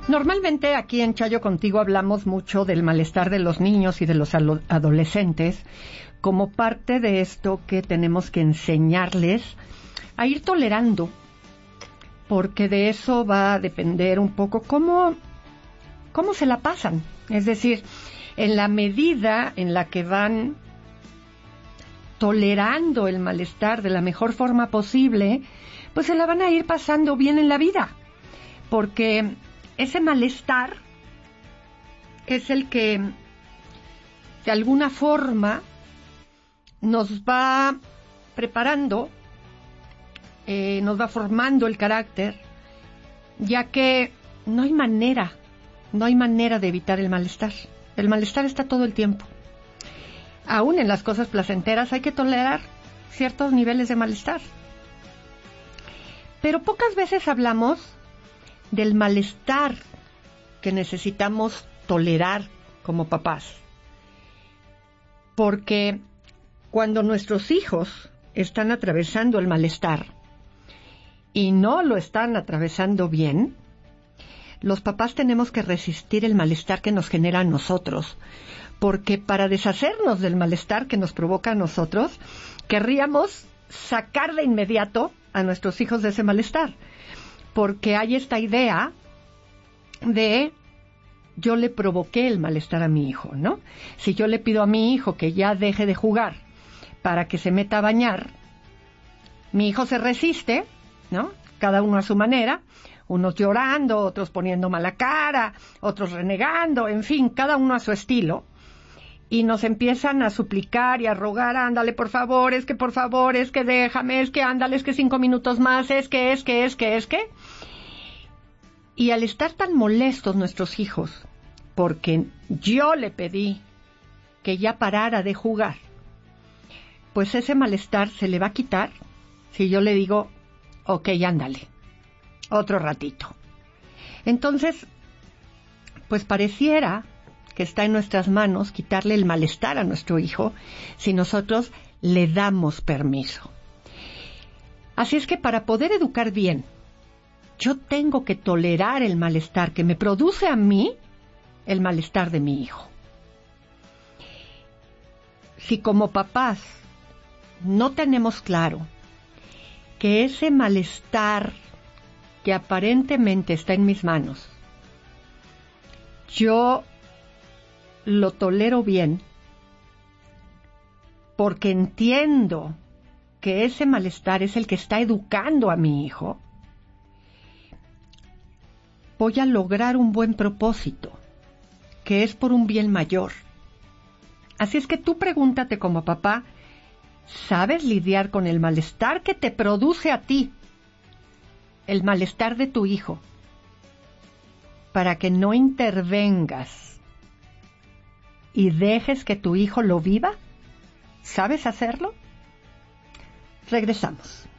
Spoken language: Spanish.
Normalmente aquí en Chayo Contigo hablamos mucho del malestar de los niños y de los adolescentes como parte de esto que tenemos que enseñarles a ir tolerando, porque de eso va a depender un poco cómo se la pasan. Es decir, en la medida en la que van tolerando el malestar de la mejor forma posible, pues se la van a ir pasando bien en la vida, porque ese malestar es el que de alguna forma nos va preparando, nos va formando el carácter, ya que no hay manera de evitar el malestar. El malestar está todo el tiempo. Aún en las cosas placenteras hay que tolerar ciertos niveles de malestar. Pero pocas veces hablamos del malestar que necesitamos tolerar como papás. Porque cuando nuestros hijos están atravesando el malestar y no lo están atravesando bien, los papás tenemos que resistir el malestar que nos genera a nosotros, porque para deshacernos del malestar que nos provoca a nosotros, querríamos sacar de inmediato a nuestros hijos de ese malestar, porque hay esta idea de yo le provoqué el malestar a mi hijo, ¿no? Si yo le pido a mi hijo que ya deje de jugar para que se meta a bañar, mi hijo se resiste, ¿no? Cada uno a su manera, unos llorando, otros poniendo mala cara, otros renegando, en fin, cada uno a su estilo. Y nos empiezan a suplicar y a rogar, ándale, por favor, es que déjame, es que ándale, es que 5 minutos más, es que. Y al estar tan molestos nuestros hijos, porque yo le pedí que ya parara de jugar, pues ese malestar se le va a quitar si yo le digo, ok, ándale, otro ratito. Entonces, pues pareciera que está en nuestras manos quitarle el malestar a nuestro hijo si nosotros le damos permiso. Así es que para poder educar bien, yo tengo que tolerar el malestar que me produce a mí el malestar de mi hijo. Si como papás no tenemos claro que ese malestar que aparentemente está en mis manos, yo lo tolero bien porque entiendo que ese malestar es el que está educando a mi hijo, voy a lograr un buen propósito, que es por un bien mayor. Así es que tú pregúntate como papá, ¿sabes lidiar con el malestar que te produce a ti, el malestar de tu hijo, para que no intervengas y dejes que tu hijo lo viva? ¿Sabes hacerlo? Regresamos.